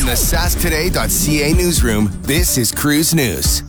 the sasktoday.ca newsroom, this is Cruise News.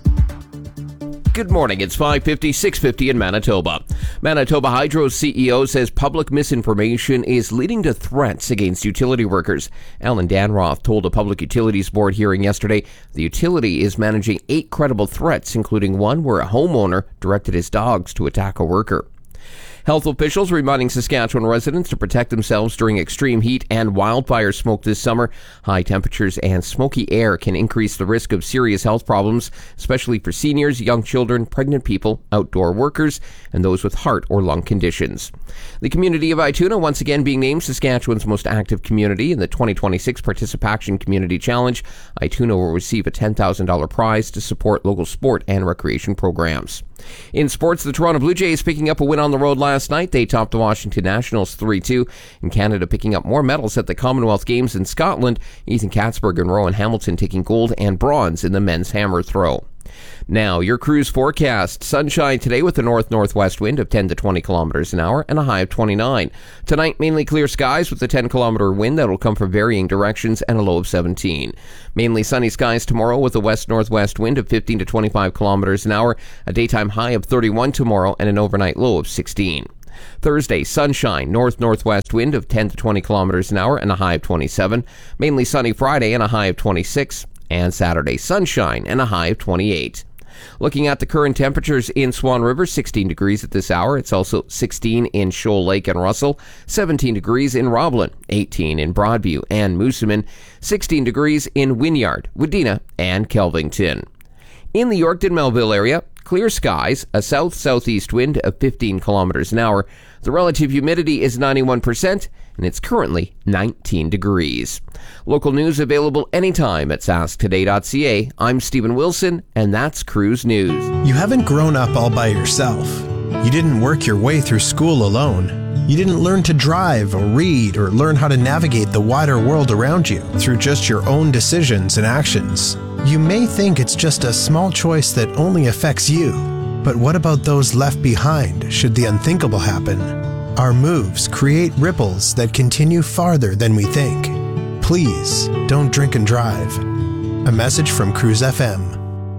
Good morning. It's 5:50, 6:50 in Manitoba. Manitoba Hydro's CEO says public misinformation is leading to threats against utility workers. Alan Danroth told a Public Utilities Board hearing yesterday the utility is managing 8 credible threats, including one where a homeowner directed his dogs to attack a worker. Health officials reminding Saskatchewan residents to protect themselves during extreme heat and wildfire smoke this summer. High temperatures and smoky air can increase the risk of serious health problems, especially for seniors, young children, pregnant people, outdoor workers, and those with heart or lung conditions. The community of Ituna once again being named Saskatchewan's most active community in the 2026 Participation Community Challenge. Ituna will receive a $10,000 prize to support local sport and recreation programs. In sports, the Toronto Blue Jays picking up a win on the road last night. They topped the Washington Nationals 3-2. In Canada, picking up more medals at the Commonwealth Games in Scotland. Ethan Katzberg and Rowan Hamilton taking gold and bronze in the men's hammer throw. Now, your cruise forecast. Sunshine today with a north-northwest wind of 10 to 20 kilometers an hour and a high of 29. Tonight, mainly clear skies with a 10-kilometer wind that will come from varying directions and a low of 17. Mainly sunny skies tomorrow with a west-northwest wind of 15 to 25 kilometers an hour, a daytime high of 31 tomorrow, and an overnight low of 16. Thursday, sunshine, north-northwest wind of 10 to 20 kilometers an hour and a high of 27. Mainly sunny Friday and a high of 26. And Saturday, sunshine and a high of 28. Looking at the current temperatures in Swan River, 16 degrees at this hour. It's also 16 in Shoal Lake and Russell, 17 degrees in Roblin, 18 in Broadview and Moosomin, 16 degrees in Wynyard, Wadena, and Kelvington. In the Yorkton-Melville area, clear skies, a south-southeast wind of 15 kilometers an hour. The relative humidity is 91%, and it's currently 19 degrees. Local news available anytime at sasktoday.ca. I'm Stephen Wilson, and that's Cruise News. You haven't grown up all by yourself. You didn't work your way through school alone. You didn't learn to drive or read or learn how to navigate the wider world around you through just your own decisions and actions. You may think it's just a small choice that only affects you. But what about those left behind should the unthinkable happen? Our moves create ripples that continue farther than we think. Please don't drink and drive. A message from Cruise FM.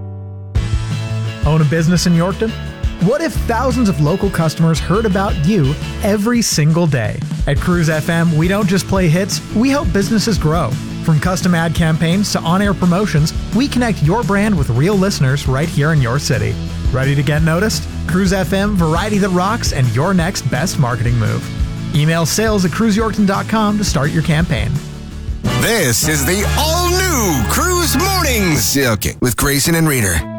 Own a business in Yorkton? What if thousands of local customers heard about you every single day? At Cruise FM, we don't just play hits, we help businesses grow. From custom ad campaigns to on-air promotions, we connect your brand with real listeners right here in your city. Ready to get noticed? Cruise FM, variety that rocks, and your next best marketing move. Email sales@cruiseyorkton.com to start your campaign. This is the all-new Cruise Mornings. Okay, with Grayson and Reader.